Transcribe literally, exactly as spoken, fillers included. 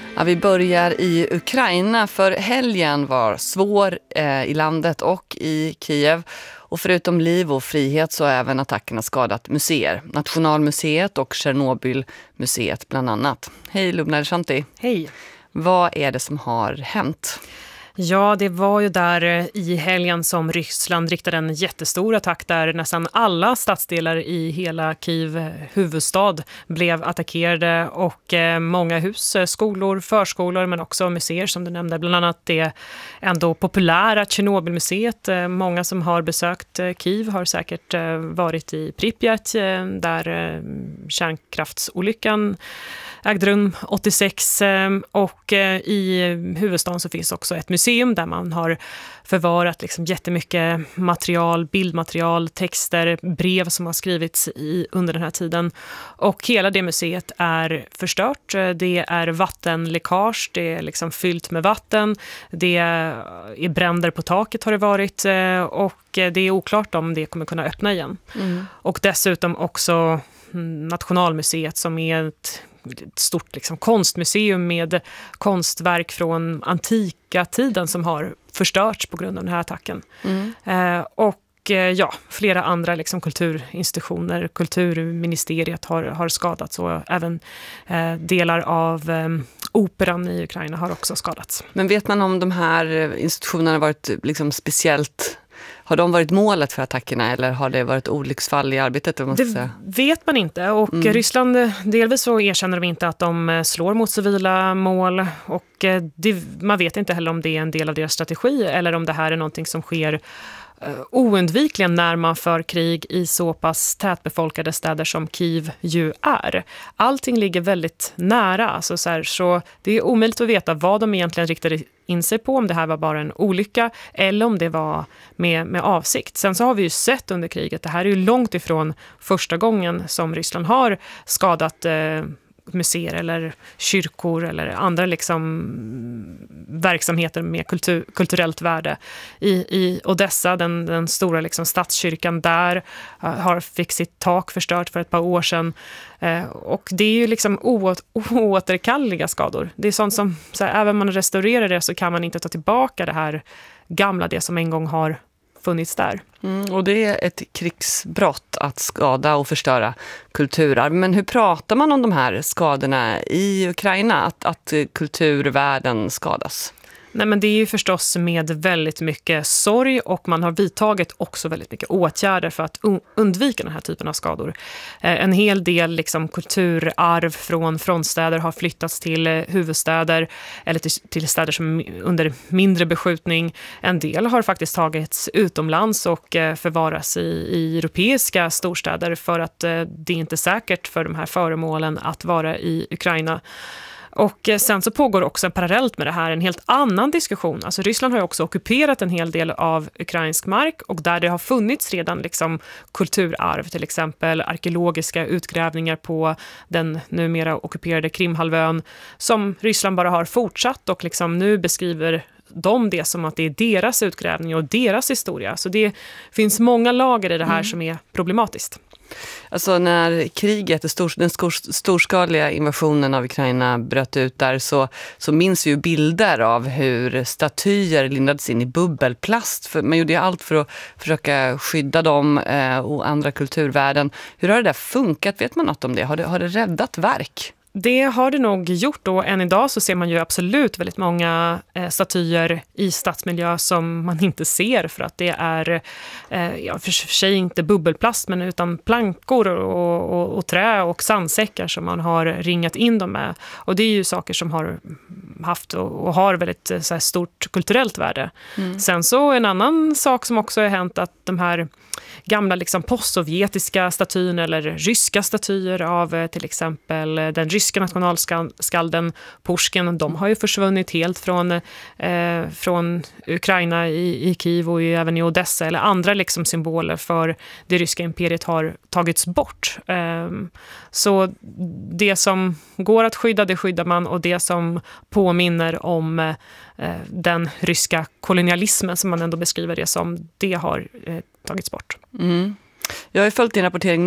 Ja, vi börjar i Ukraina, för helgen var svår eh, i landet och i Kiev. Och förutom liv och frihet så har även attackerna skadat museer. Nationalmuseet och Tjernobylmuseet bland annat. Hej Lubna Ershanti. Hej. Vad är det som har hänt? Ja, det var ju där i helgen som Ryssland riktade en jättestor attack där nästan alla stadsdelar i hela Kiev huvudstad blev attackerade och många hus, skolor, förskolor men också museer som du nämnde, bland annat det ändå populära Tjernobylmuseet. Många som har besökt Kiev har säkert varit i Pripyat där kärnkraftsolyckan ägde rum åttiosex, och i huvudstaden så finns också ett museum där man har förvarat liksom jättemycket material, bildmaterial, texter, brev som har skrivits i, under den här tiden. Och hela det museet är förstört. Det är vattenläckage, det är liksom fyllt med vatten, det är bränder på taket har det varit, och det är oklart om det kommer kunna öppna igen. Mm. Och dessutom också Nationalmuseet som är ett ett stort liksom, konstmuseum med konstverk från antika tiden som har förstörts på grund av den här attacken. Mm. Eh, och eh, ja, flera andra liksom, kulturinstitutioner, kulturministeriet har, har skadats, och även eh, delar av eh, operan i Ukraina har också skadats. Men vet man om de här institutionerna varit liksom, speciellt... Har de varit målet för attackerna eller har det varit olycksfall i arbetet? Det säga? vet man inte, och mm. Ryssland delvis så erkänner de inte att de slår mot civila mål, och det, man vet inte heller om det är en del av deras strategi eller om det här är någonting som sker oundvikligen när man för krig i så pass tätbefolkade städer som Kiev ju är. Allting ligger väldigt nära, alltså så, här, så det är omöjligt att veta vad de egentligen riktade in sig på, om det här var bara en olycka eller om det var med, med avsikt. Sen så har vi ju sett under kriget, det här är ju långt ifrån första gången som Ryssland har skadat eh, museer eller kyrkor eller andra liksom verksamheter med kultur, kulturellt värde. I, i Odessa, den, den stora liksom stadskyrkan där uh, har fick sitt tak förstört för ett par år sedan. Uh, och det är ju liksom oåt, oåterkalleliga skador. Det är sånt som, så här, även om man restaurerar det så kan man inte ta tillbaka det här gamla, det som en gång har funnits där. Mm, och det är ett krigsbrott att skada och förstöra kulturarv. Men hur pratar man om de här skadorna i Ukraina, att, att kulturvärlden skadas? Nej, men det är ju förstås med väldigt mycket sorg, och man har vidtagit också väldigt mycket åtgärder för att undvika den här typen av skador. Eh, en hel del liksom, kulturarv från frontstäder har flyttats till eh, huvudstäder eller till, till städer som under mindre beskjutning. En del har faktiskt tagits utomlands och eh, förvaras i, i europeiska storstäder för att eh, det är inte säkert för de här föremålen att vara i Ukraina. Och sen så pågår också parallellt med det här en helt annan diskussion. Alltså Ryssland har ju också ockuperat en hel del av ukrainsk mark, och där det har funnits redan liksom kulturarv, till exempel arkeologiska utgrävningar på den numera ockuperade Krimhalvön, som Ryssland bara har fortsatt, och liksom nu beskriver de det som att det är deras utgrävning och deras historia. Så det finns många lager i det här mm. som är problematiskt. Alltså när kriget, den storskaliga invasionen av Ukraina bröt ut där, så, så minns vi ju bilder av hur statyer lindades in i bubbelplast. För man gjorde ju allt för att försöka skydda dem eh, och andra kulturvärden. Hur har det där funkat? Vet man något om det? Har det, har det räddat verk? Det har det nog gjort, och än idag så ser man ju absolut väldigt många eh, statyer i stadsmiljö som man inte ser för att det är eh, ja, för sig inte bubbelplast men utan plankor och, och, och trä och sandsäckar som man har ringat in dem med. Och det är ju saker som har haft och, och har väldigt så här, stort kulturellt värde. Mm. Sen så en annan sak som också har hänt, att de här gamla liksom postsovjetiska statyerna eller ryska statyer av till exempel den ryska nationalskalden Pushkin, de har ju försvunnit helt från, eh, från Ukraina i, i Kiev och i, även i Odessa, eller andra liksom symboler för det ryska imperiet har tagits bort. Eh, så det som går att skydda, det skyddar man, och det som påminner om eh, den ryska kolonialismen som man ändå beskriver det som, det har eh, tagits bort. Mm. Jag har ju följt din rapportering